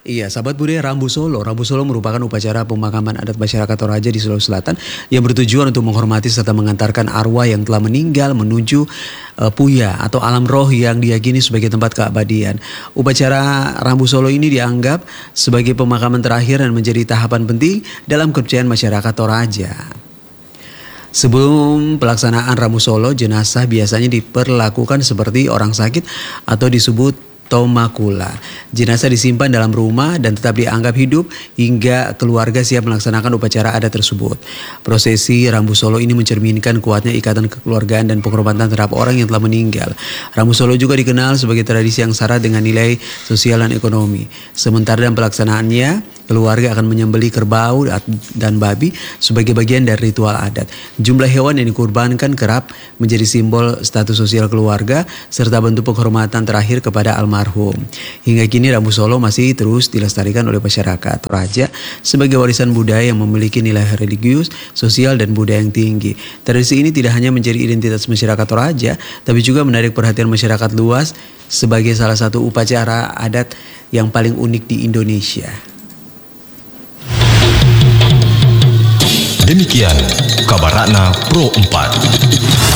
Iya, sahabat budaya Rambu Solo. Rambu Solo merupakan upacara pemakaman adat masyarakat Toraja di Sulawesi Selatan yang bertujuan untuk menghormati serta mengantarkan arwah yang telah meninggal menuju puya atau alam roh yang diyakini sebagai tempat keabadian. Upacara Rambu Solo ini dianggap sebagai pemakaman terakhir dan menjadi tahapan penting dalam kepercayaan masyarakat Toraja. Sebelum pelaksanaan Rambu Solo, jenazah biasanya diperlakukan seperti orang sakit atau disebut tomakula. Jenazah disimpan dalam rumah dan tetap dianggap hidup hingga keluarga siap melaksanakan upacara adat tersebut. Prosesi Rambu Solo ini mencerminkan kuatnya ikatan kekeluargaan dan penghormatan terhadap orang yang telah meninggal. Rambu Solo juga dikenal sebagai tradisi yang syarat dengan nilai sosial dan ekonomi. Sementara dalam pelaksanaannya, keluarga akan menyembelih kerbau dan babi sebagai bagian dari ritual adat. Jumlah hewan yang dikurbankan kerap menjadi simbol status sosial keluarga serta bentuk penghormatan terakhir kepada almarhum. Hingga kini Rambu Solo masih terus dilestarikan oleh masyarakat Toraja sebagai warisan budaya yang memiliki nilai religius, sosial, dan budaya yang tinggi. Tradisi ini tidak hanya menjadi identitas masyarakat Toraja, tapi juga menarik perhatian masyarakat luas sebagai salah satu upacara adat yang paling unik di Indonesia. Demikian kabar Ratna Pro 4.